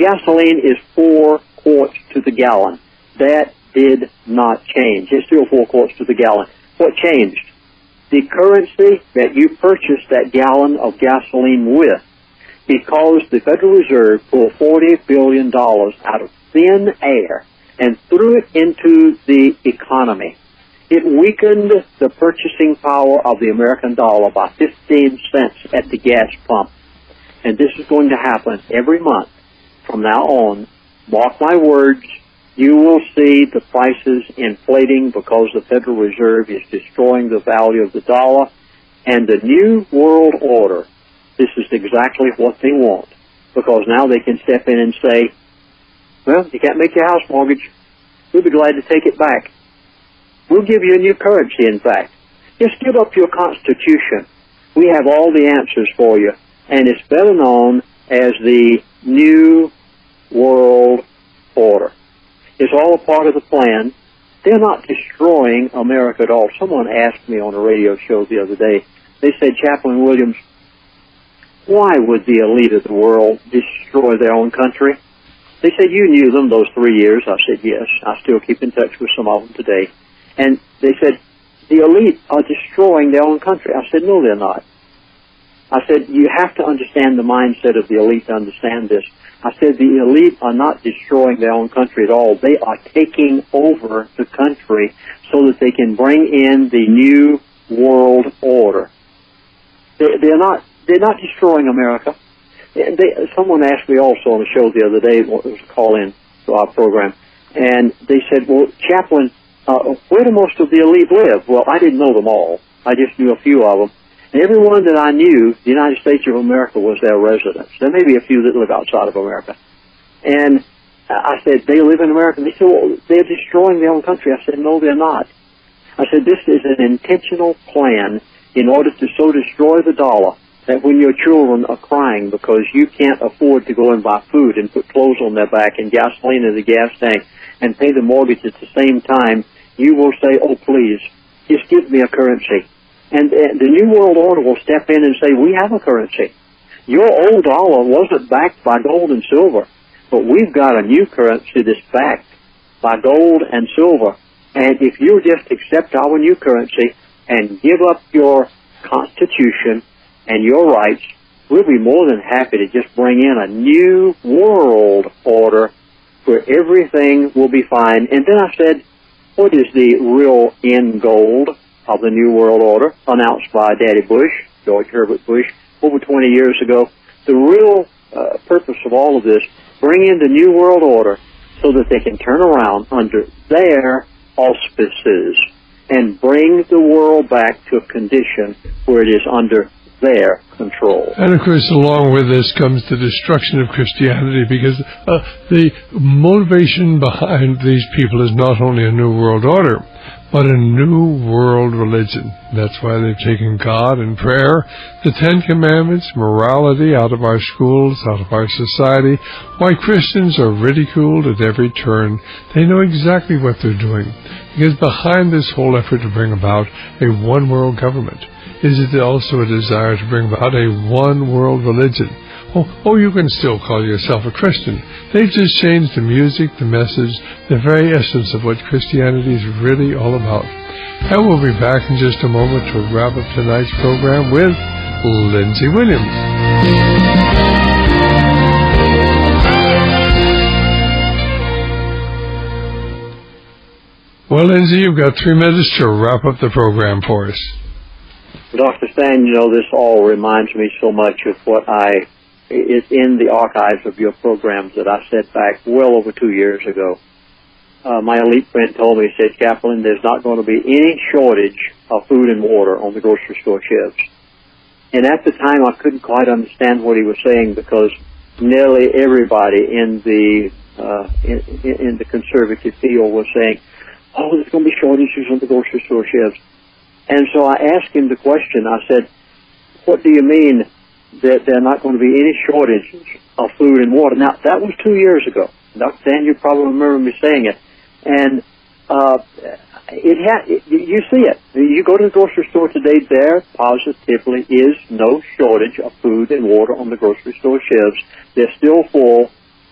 gasoline is 4 quarts to the gallon. That did not change. It's still 4 quarts to the gallon. What changed? The currency that you purchased that gallon of gasoline with, because the Federal Reserve pulled $40 billion out of thin air and threw it into the economy. It weakened the purchasing power of the American dollar by 15 cents at the gas pump. And this is going to happen every month from now on. Mark my words, you will see the prices inflating because the Federal Reserve is destroying the value of the dollar. And the New World Order, this is exactly what they want, because now they can step in and say, well, you can't make your house mortgage. We'll be glad to take it back. We'll give you a new currency, in fact. Just give up your Constitution. We have all the answers for you. And it's better known as the New World Order. It's all a part of the plan. They're not destroying America at all. Someone asked me on a radio show the other day, they said, Chaplain Williams, why would the elite of the world destroy their own country? They said, you knew them those 3 years. I said, yes. I still keep in touch with some of them today. And they said, the elite are destroying their own country. I said, no, they're not. I said, you have to understand the mindset of the elite to understand this. I said, the elite are not destroying their own country at all. They are taking over the country so that they can bring in the New World Order. They're not destroying America. Someone asked me also on the show the other day, it was a call-in to our program, and they said, well, Chaplain, where do most of the elite live? Well, I didn't know them all. I just knew a few of them. And everyone that I knew, the United States of America was their residence. There may be a few that live outside of America. And I said, they live in America? And they said, well, they're destroying their own country. I said, no, they're not. I said, this is an intentional plan in order to so destroy the dollar that when your children are crying because you can't afford to go and buy food and put clothes on their back and gasoline in the gas tank and pay the mortgage at the same time, you will say, oh, please, just give me a currency. And the New World Order will step in and say, we have a currency. Your old dollar wasn't backed by gold and silver, but we've got a new currency that's backed by gold and silver. And if you just accept our new currency and give up your Constitution and your rights, we'll be more than happy to just bring in a new world order where everything will be fine. And then I said, what is the real end goal of the New World Order announced by Daddy Bush, George Herbert Bush, over 20 years ago? The real purpose of all of this, bring in the New World Order so that they can turn around under their auspices and bring the world back to a condition where it is under their control. And of course, along with this comes the destruction of Christianity, because the motivation behind these people is not only a new world order, but a new world religion. That's why they've taken God and prayer, the Ten Commandments, morality out of our schools, out of our society. Why Christians are ridiculed at every turn. They know exactly what they're doing. Because behind this whole effort to bring about a one-world government is it also a desire to bring about a one-world religion. Oh, you can still call yourself a Christian. They've just changed the music, the message, the very essence of what Christianity is really all about. And we'll be back in just a moment to wrap up tonight's program with Lindsey Williams. Well, Lindsey, you've got 3 minutes to wrap up the program for us. Dr. Stan, you know, this all reminds me so much of what it's in the archives of your programs that I said back well over 2 years ago. My elite friend told me, he said, Chaplain, there's not going to be any shortage of food and water on the grocery store shelves. And at the time, I couldn't quite understand what he was saying, because nearly everybody in the conservative field was saying, oh, there's going to be shortages on the grocery store shelves. And so I asked him the question. I said, what do you mean that there are not going to be any shortages of food and water? Now, that was 2 years ago. Dr. Dan, you probably remember me saying it. And you see it. You go to the grocery store today, there positively is no shortage of food and water on the grocery store shelves. They're still full.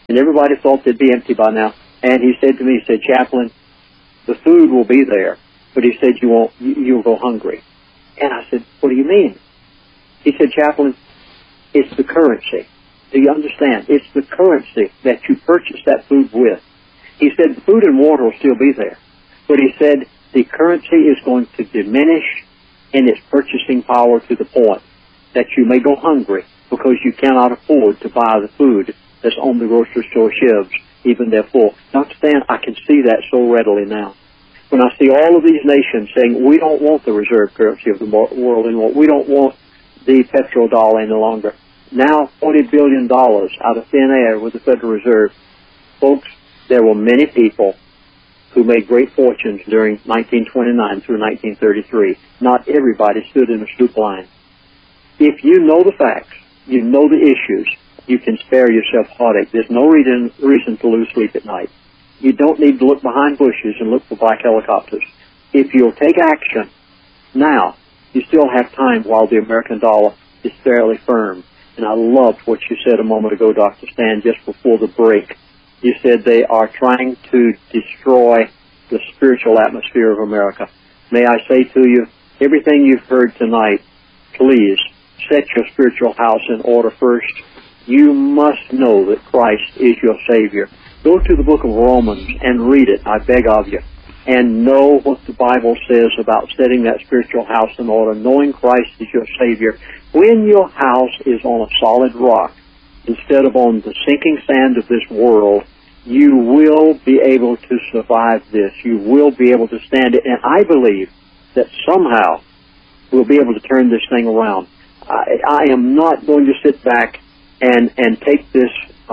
and everybody thought they'd be empty by now. And he said to me, he said, Chaplain, the food will be there, but he said, you'll go hungry. And I said, what do you mean? He said, Chaplain, it's the currency. Do you understand? It's the currency that you purchase that food with. He said, the food and water will still be there. But he said, the currency is going to diminish in its purchasing power to the point that you may go hungry because you cannot afford to buy the food that's on the grocery store shelves, even they're full. Dr. Stan, I can see that so readily now. When I see all of these nations saying, we don't want the reserve currency of the world anymore, we don't want the petrodollar any longer. Now, $40 billion out of thin air with the Federal Reserve. Folks, there were many people who made great fortunes during 1929 through 1933. Not everybody stood in a soup line. If you know the facts, you know the issues, you can spare yourself heartache. There's no reason to lose sleep at night. You don't need to look behind bushes and look for black helicopters. If you'll take action now, you still have time while the American dollar is fairly firm. And I loved what you said a moment ago, Dr. Stan, just before the break. You said they are trying to destroy the spiritual atmosphere of America. May I say to you, everything you've heard tonight, please set your spiritual house in order first. You must know that Christ is your Savior. Go to the book of Romans and read it, I beg of you, and know what the Bible says about setting that spiritual house in order, knowing Christ is your Savior. When your house is on a solid rock, instead of on the sinking sand of this world, you will be able to survive this. You will be able to stand it. And I believe that somehow we'll be able to turn this thing around. I am not going to sit back and take this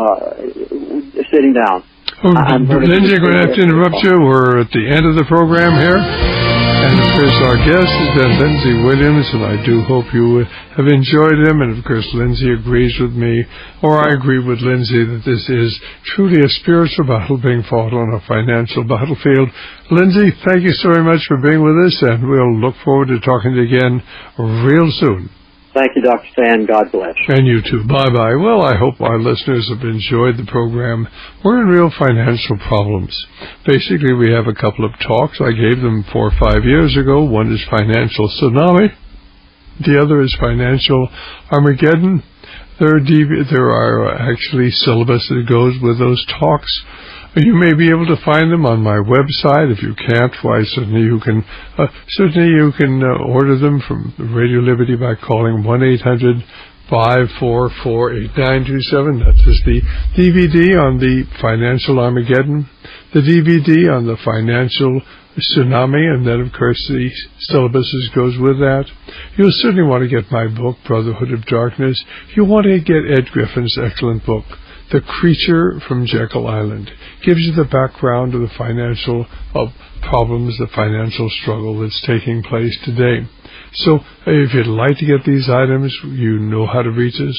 sitting down. Lindsay, I'm going to have to interrupt you. We're at the end of the program here. And, of course, our guest has been Lindsay Williams, and I do hope you have enjoyed him. And, of course, Lindsay agrees with me, or I agree with Lindsay, that this is truly a spiritual battle being fought on a financial battlefield. Lindsay, thank you so very much for being with us, and we'll look forward to talking to you again real soon. Thank you, Dr. Stan. God bless. And you too. Bye-bye. Well, I hope our listeners have enjoyed the program. We're in real financial problems. Basically, we have a couple of talks. I gave them 4 or 5 years ago. One is Financial Tsunami. The other is Financial Armageddon. There are actually syllabus that goes with those talks. You may be able to find them on my website. If you can't, why, certainly you can order them from Radio Liberty by calling 1-800-544-8927. That's just the DVD on the Financial Armageddon, the DVD on the Financial Tsunami, and then, of course, the syllabus goes with that. You'll certainly want to get my book, Brotherhood of Darkness. You'll want to get Ed Griffin's excellent book, The Creature from Jekyll Island. Gives you the background of the financial problems, the financial struggle that's taking place today. So if you'd like to get these items, you know how to reach us,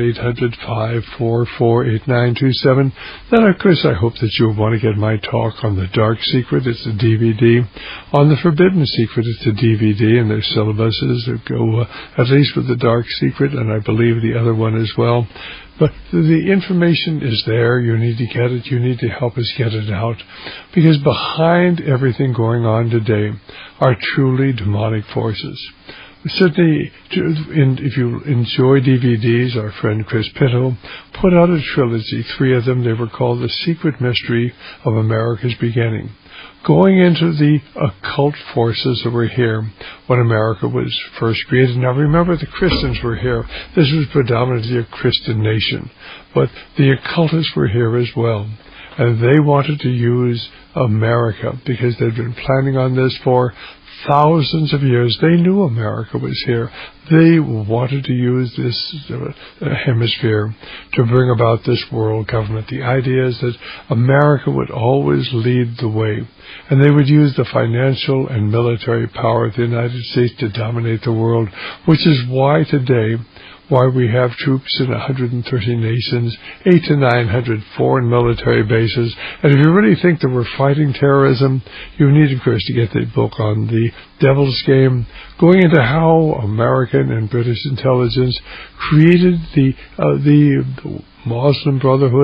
1-800-544-8927. Then, of course, I hope that you'll want to get my talk on The Dark Secret. It's a DVD. On The Forbidden Secret, it's a DVD, and there's syllabuses that go at least with The Dark Secret, and I believe the other one as well. But the information is there. You need to get it. You need to help us get it out. Because behind everything going on today are truly demonic forces. Certainly, if you enjoy DVDs, our friend Chris Pitto put out a trilogy, 3 of them. They were called The Secret Mystery of America's Beginning. Going into the occult forces that were here when America was first created. Now remember, the Christians were here. This was predominantly a Christian nation. But the occultists were here as well. And they wanted to use America because they'd been planning on this for thousands of years. They knew America was here. They wanted to use this hemisphere to bring about this world government. The idea is that America would always lead the way, and they would use the financial and military power of the United States to dominate the world, which is why today, why we have troops in 130 nations, 800 to 900 foreign military bases. And if you really think that we're fighting terrorism, you need, of course, to get the book on The Devil's Game, going into how American and British intelligence created the Muslim Brotherhood,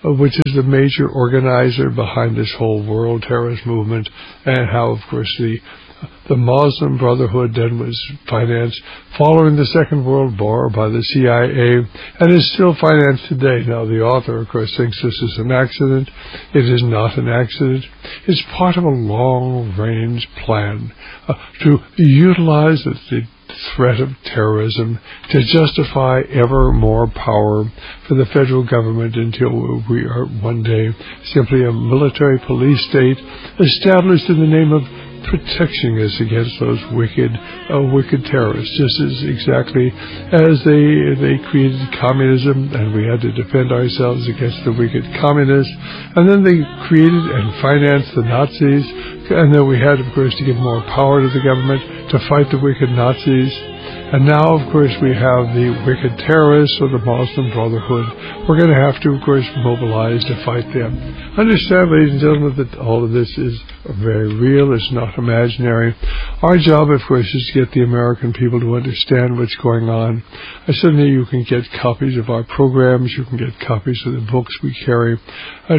which is the major organizer behind this whole world terrorist movement, and how, of course, the Muslim Brotherhood then was financed following the Second World War by the CIA and is still financed today. Now, the author, of course, thinks this is an accident. It is not an accident. It's part of a long-range plan to utilize the threat of terrorism to justify ever more power for the federal government until we are one day simply a military police state established in the name of protecting us against those wicked terrorists, just as exactly as they created communism and we had to defend ourselves against the wicked communists, and then they created and financed the Nazis, and then we had, of course, to give more power to the government to fight the wicked Nazis. And now, of course, we have the wicked terrorists or the Muslim Brotherhood. We're going to have to, of course, mobilize to fight them. Understand, ladies and gentlemen, that all of this is very real. It's not imaginary. Our job, of course, is to get the American people to understand what's going on. Certainly, you can get copies of our programs. You can get copies of the books we carry at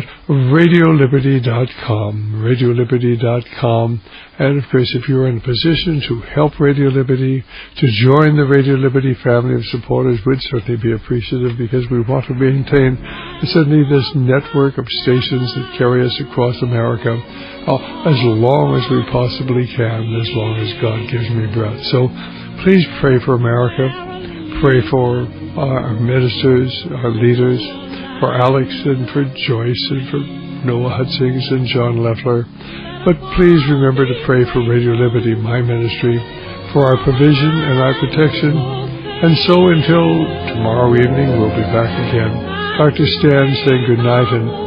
RadioLiberty.com. RadioLiberty.com. And, of course, if you're in a position to help Radio Liberty, to join the Radio Liberty family of supporters, we'd certainly be appreciative, because we want to maintain certainly this network of stations that carry us across America as long as we possibly can, as long as God gives me breath. So please pray for America. Pray for our ministers, our leaders, for Alex and for Joyce and for Noah Hutzings and John Leffler. But please remember to pray for Radio Liberty, my ministry, for our provision and our protection. And so until tomorrow evening, we'll be back again. Dr. Stan saying good night and